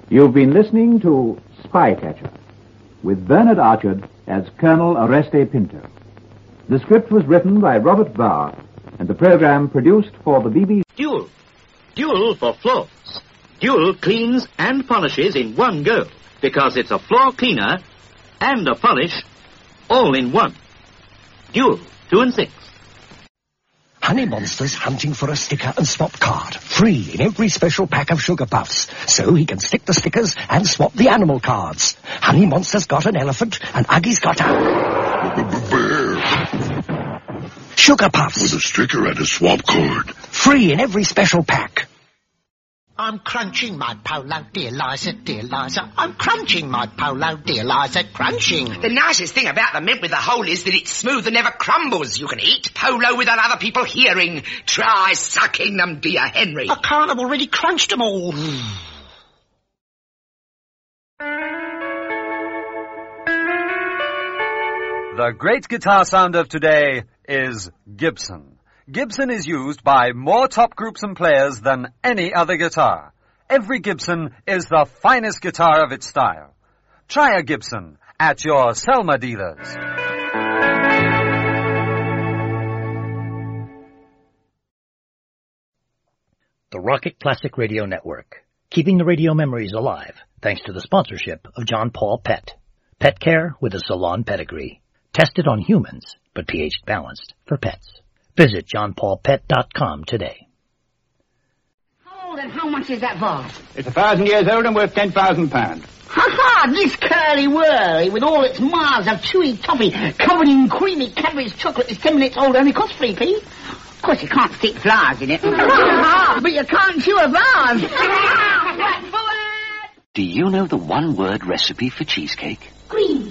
You've been listening to Spycatcher, with Bernard Archard as Colonel Oreste Pinto. The script was written by Robert Barr, and the program produced for the BBC. Dual. Dual for floors. Dual cleans and polishes in one go, because it's a floor cleaner and a polish all in one. Dual, 2 and 6. Honey Monster's hunting for a sticker and swap card, free in every special pack of Sugar Puffs, so he can stick the stickers and swap the animal cards. Honey Monster's got an elephant, and Uggy's got a... bear. Sugar Puffs. With a sticker and a swap card. Free in every special pack. I'm crunching my polo, dear Liza. I'm crunching my polo, dear Liza, crunching. The nicest thing about the mint with the hole is that it's smooth and never crumbles. You can eat polo without other people hearing. Try sucking them, dear Henry. I can't, I've already crunched them all. The great guitar sound of today is Gibson. Gibson is used by more top groups and players than any other guitar. Every Gibson is the finest guitar of its style. Try a Gibson at your Selma dealers. The Rocket Classic Radio Network, keeping the radio memories alive thanks to the sponsorship of John Paul Pet. Pet care with a salon pedigree. Tested on humans, but pH balanced for pets. Visit johnpaulpet.com today. How old and how much is that vase? It's 1,000 years old and worth £10,000. Ha-ha! This curly-whirly with all its miles of chewy toffee covered in creamy Cadbury's chocolate is 10 minutes old and only costs 3p. Of course, you can't stick flowers in it. But you can't chew a vase. Do you know the one-word recipe for cheesecake? Green.